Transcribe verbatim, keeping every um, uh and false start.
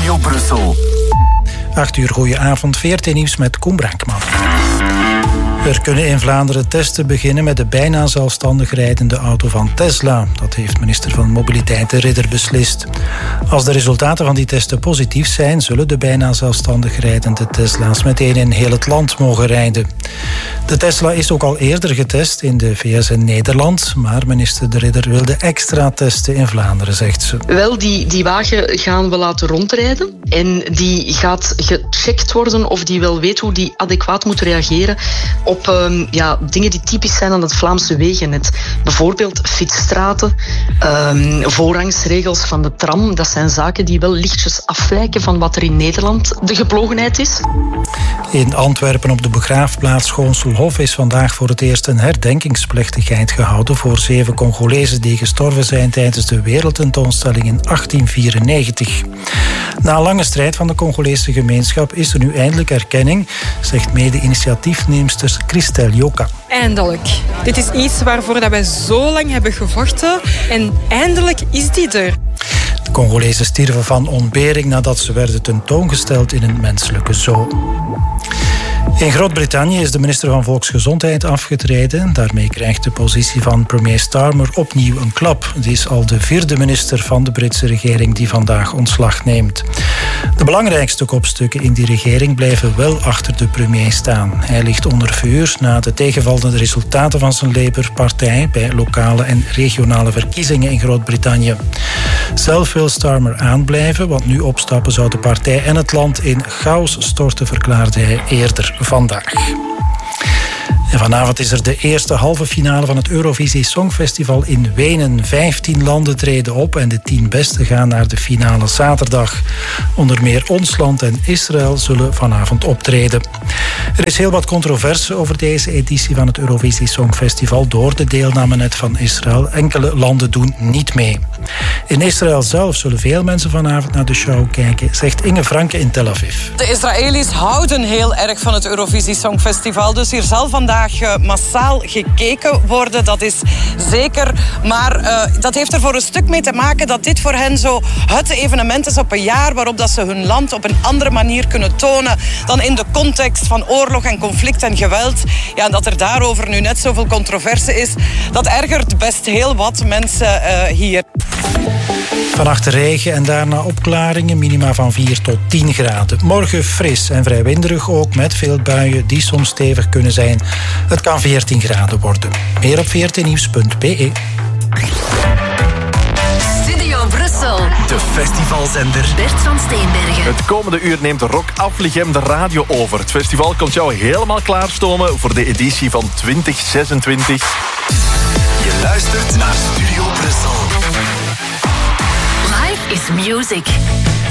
Studio Brussel. acht uur, goedenavond, V R T Nieuws met Koen Brankman. Er kunnen in Vlaanderen testen beginnen met de bijna zelfstandig rijdende auto van Tesla. Dat heeft minister van Mobiliteit De Ridder beslist. Als de resultaten van die testen positief zijn, zullen de bijna zelfstandig rijdende Tesla's meteen in heel het land mogen rijden. De Tesla is ook al eerder getest in de V S en Nederland, maar minister De Ridder wilde extra testen in Vlaanderen, zegt ze. Wel, die, die wagen gaan we laten rondrijden en die gaat gecheckt worden of die wel weet hoe die adequaat moet reageren op um, ja, dingen die typisch zijn aan het Vlaamse wegennet. Bijvoorbeeld fietsstraten, um, voorrangsregels van de tram. Dat zijn zaken die wel lichtjes afwijken van wat er in Nederland de geplogenheid is. In Antwerpen op de begraafplaats Schoonselhof is vandaag voor het eerst een herdenkingsplechtigheid gehouden voor zeven Congolezen die gestorven zijn tijdens de wereldtentoonstelling in achttien vierennegentig. Na een lange strijd van de Congolese gemeenschap is er nu eindelijk erkenning, zegt mede-initiatiefneemster Christel Joka. Eindelijk. Dit is iets waarvoor wij zo lang hebben gevochten en eindelijk is die er. De Congolezen stierven van ontbering nadat ze werden tentoongesteld in een menselijke zoo. In Groot-Brittannië is de minister van Volksgezondheid afgetreden. Daarmee krijgt de positie van premier Starmer opnieuw een klap. Die is al de vierde minister van de Britse regering die vandaag ontslag neemt. De belangrijkste kopstukken in die regering blijven wel achter de premier staan. Hij ligt onder vuur na de tegenvallende resultaten van zijn Labour-partij bij lokale en regionale verkiezingen in Groot-Brittannië. Zelf wil Starmer aanblijven, want nu opstappen zou de partij en het land in chaos storten, verklaarde hij eerder vandaag. En vanavond is er de eerste halve finale van het Eurovisie Songfestival in Wenen. Vijftien landen treden op en de tien beste gaan naar de finale zaterdag. Onder meer ons land en Israël zullen vanavond optreden. Er is heel wat controverse over deze editie van het Eurovisie Songfestival door de deelname net van Israël. Enkele landen doen niet mee. In Israël zelf zullen veel mensen vanavond naar de show kijken, zegt Inge Franke in Tel Aviv. De Israëli's houden heel erg van het Eurovisie Songfestival, dus hier zal vandaag massaal gekeken worden, dat is zeker. Maar uh, dat heeft er voor een stuk mee te maken dat dit voor hen zo het evenement is op een jaar waarop dat ze hun land op een andere manier kunnen tonen dan in de context van oorlog en conflict en geweld. Ja, en dat er daarover nu net zoveel controverse is, dat ergert best heel wat mensen uh, hier. Vannacht regen en daarna opklaringen, minima van vier tot tien graden. Morgen fris en vrij winderig ook, met veel buien die soms stevig kunnen zijn. Het kan veertien graden worden. Meer op v r t nieuws punt b e. Studio Brussel. De festivalzender Bert van Steenbergen. Het komende uur neemt Rock Affligem de radio over. Het festival komt jou helemaal klaarstomen voor de editie van twintig zesentwintig. Je luistert naar Studio Brussel. Life is music.